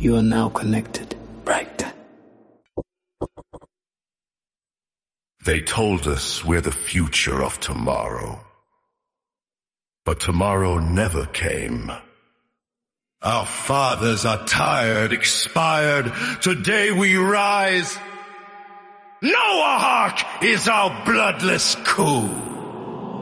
You are now connected, right? They told us we're the future of tomorrow. But tomorrow never came. Our fathers are tired, expired. Today we rise. Noahawk is our bloodless coup.